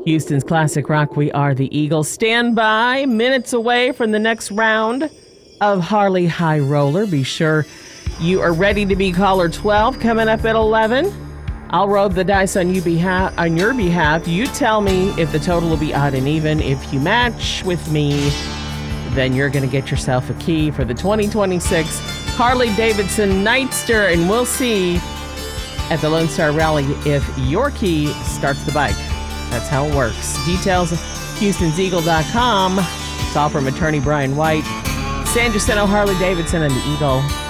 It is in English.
Houston's classic rock, we are the Eagles. Stand by, minutes away from the next round of Harley High Roller. Be sure you are ready to be caller 12 coming up at 11. I'll roll the dice on your behalf. You tell me if the total will be odd and even. If you match with me, then you're going to get yourself a key for the 2026 Harley-Davidson Nightster, and we'll see at the Lone Star Rally if your key starts the bike. That's how it works. Details, Houston'sEagle.com. It's all from attorney Brian White, San Jacinto Harley-Davidson, and the Eagle.